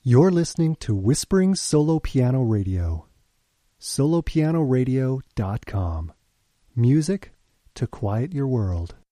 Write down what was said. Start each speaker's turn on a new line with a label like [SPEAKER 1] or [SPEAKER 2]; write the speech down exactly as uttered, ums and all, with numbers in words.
[SPEAKER 1] You're listening to Whispering Solo Piano Radio. solo piano radio dot com. Music to quiet your world.